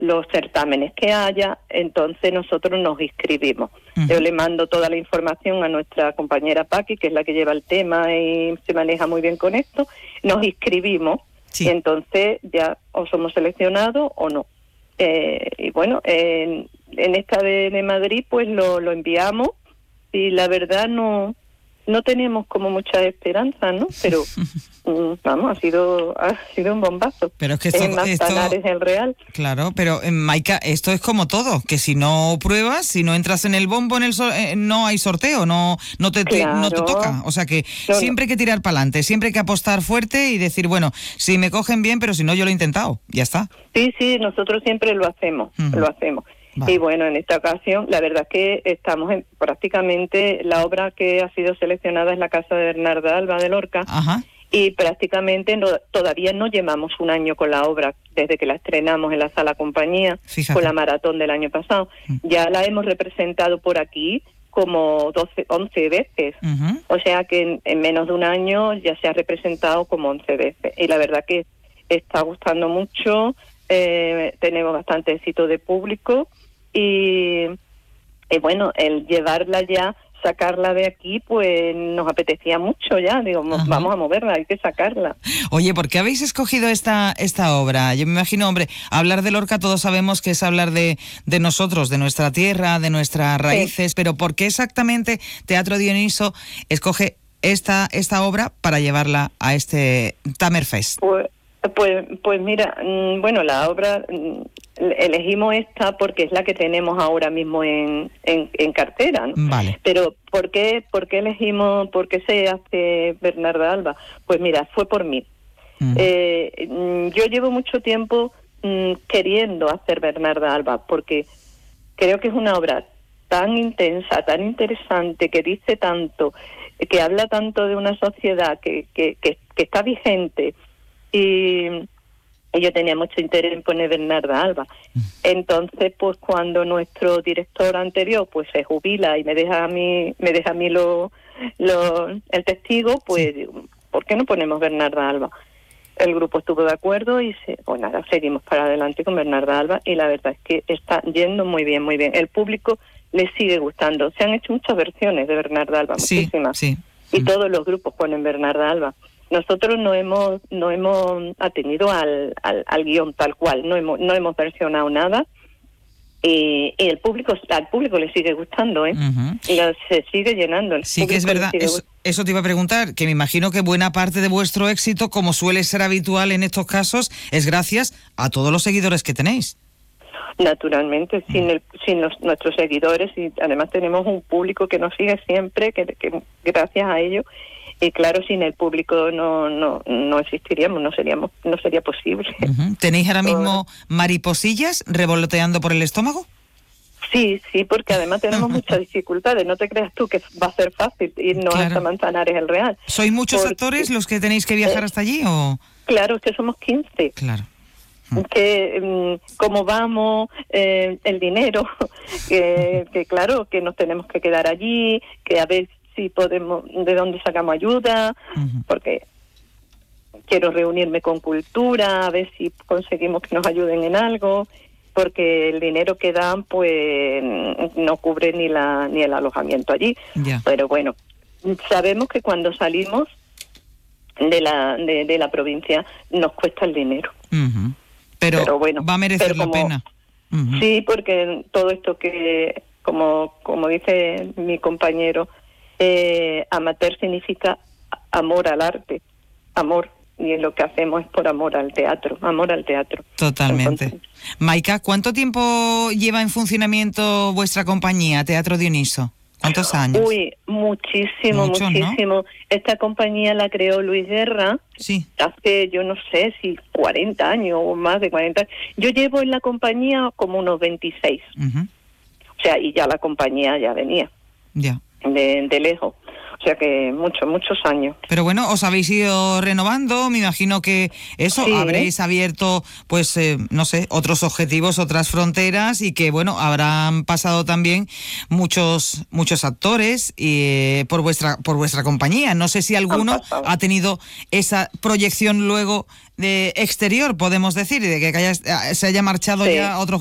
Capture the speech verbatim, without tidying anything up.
los certámenes que haya, entonces nosotros nos inscribimos. Uh-huh. Yo le mando toda la información a nuestra compañera Paqui, que es la que lleva el tema y se maneja muy bien con esto, nos inscribimos, sí. Y entonces ya o somos seleccionados o no. Eh, y bueno, en, en esta de, de Madrid pues lo, lo enviamos y la verdad no... No teníamos como mucha esperanza, ¿no? Pero, vamos, ha sido ha sido un bombazo. Pero es que esto... En Manzanares, esto, el Real. Claro, pero, Maika, esto es como todo, que si no pruebas, si no entras en el bombo, en el so- eh, no hay sorteo, no no te, claro. te, no te toca. O sea que no, siempre hay que tirar para adelante, siempre hay que apostar fuerte y decir, bueno, si me cogen bien, pero si no, yo lo he intentado, ya está. Sí, sí, nosotros siempre lo hacemos, uh-huh. lo hacemos. Vale. Y bueno, en esta ocasión, la verdad es que estamos en prácticamente, la obra que ha sido seleccionada es la casa de Bernarda Alba de Lorca. Ajá. Y prácticamente no, todavía no llevamos un año con la obra, desde que la estrenamos en la Sala Compañía, Fíjate. Con la maratón del año pasado. Uh-huh. Ya la hemos representado por aquí como doce, once veces. Uh-huh. O sea que en, en menos de un año ya se ha representado como once veces. Y la verdad que está gustando mucho, eh, tenemos bastante éxito de público. Y, y bueno, el llevarla ya, sacarla de aquí, pues nos apetecía mucho ya, digo, Ajá. vamos a moverla, hay que sacarla. Oye, ¿por qué habéis escogido esta esta obra? Yo me imagino, hombre, hablar de Lorca todos sabemos que es hablar de, de nosotros, de nuestra tierra, de nuestras raíces, sí. Pero ¿por qué exactamente Teatro Dioniso escoge esta esta obra para llevarla a este Tamerfest? Pues, pues, pues mira, bueno, la obra... elegimos esta porque es la que tenemos ahora mismo en, en, en cartera, ¿no? Vale. Pero ¿por qué, por qué elegimos, por qué se hace Bernarda Alba? Pues mira, fue por mí. Uh-huh. Eh, yo llevo mucho tiempo mm, queriendo hacer Bernarda Alba porque creo que es una obra tan intensa, tan interesante, que dice tanto, que habla tanto de una sociedad que, que, que, que está vigente y... Y yo tenía mucho interés en poner Bernarda Alba. Entonces, pues cuando nuestro director anterior pues se jubila y me deja a mí, me deja a mí lo, lo, el testigo, pues sí. ¿Por qué no ponemos Bernarda Alba? El grupo estuvo de acuerdo y se, bueno, ahora seguimos para adelante con Bernarda Alba y la verdad es que está yendo muy bien, muy bien. El público le sigue gustando. Se han hecho muchas versiones de Bernarda Alba, sí, muchísimas. Sí. Y mm. todos los grupos ponen Bernarda Alba. Nosotros no hemos no hemos atendido al, al, al guión tal cual, no hemos no hemos versionado nada y, y el público al público le sigue gustando, ¿eh? Uh-huh. Y se sigue llenando. El sí que es verdad, eso, eso te iba a preguntar, que me imagino que buena parte de vuestro éxito, como suele ser habitual en estos casos, es gracias a todos los seguidores que tenéis. Naturalmente, sin el, sin los, nuestros seguidores y además tenemos un público que nos sigue siempre, que, que gracias a ello. Y claro, sin el público no no no existiríamos, no seríamos no sería posible. Uh-huh. ¿Tenéis ahora mismo mariposillas revoloteando por el estómago? Sí, sí, porque además tenemos muchas dificultades. No te creas tú que va a ser fácil irnos claro. hasta Manzanares el Real. ¿Sois muchos porque, actores los que tenéis que viajar eh, hasta allí o...? Claro, es que somos quince. Claro. Uh-huh. Que um, cómo vamos, eh, el dinero, que, que claro, que nos tenemos que quedar allí, que a ver si podemos, de dónde sacamos ayuda, uh-huh. porque quiero reunirme con Cultura, a ver si conseguimos que nos ayuden en algo, porque el dinero que dan pues no cubre ni la ni el alojamiento allí. Yeah. Pero bueno, sabemos que cuando salimos de la de, de la provincia nos cuesta el dinero. Uh-huh. Pero, pero bueno, va a merecer la como, pena. Uh-huh. Sí, porque todo esto que, como como dice mi compañero, Eh, amateur significa amor al arte, amor, y lo que hacemos es por amor al teatro, amor al teatro. Totalmente. Entonces, Maika, ¿cuánto tiempo lleva en funcionamiento vuestra compañía, Teatro Dioniso? ¿Cuántos años? Uy, muchísimo, Mucho, muchísimo. ¿No? Esta compañía la creó Luis Guerra, sí. hace, yo no sé si cuarenta años o más de cuarenta años. Yo llevo en la compañía como unos veintiséis. Uh-huh. O sea, y ya la compañía ya venía. Ya. De, de lejos. O O sea que muchos, muchos años. Pero bueno, os habéis ido renovando, me imagino que eso, sí. habréis abierto, pues, eh, no sé, otros objetivos, otras fronteras, y que, bueno, habrán pasado también muchos muchos actores y, eh, por vuestra por vuestra compañía. No sé si alguno ha tenido esa proyección luego de exterior, podemos decir, de que haya, se haya marchado sí. ya a otro